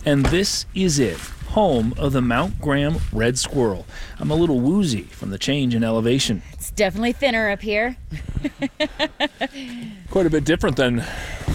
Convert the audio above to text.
And this is it, home of the Mount Graham red squirrel. I'm a little woozy from the change in elevation. It's definitely thinner up here. Quite a bit different than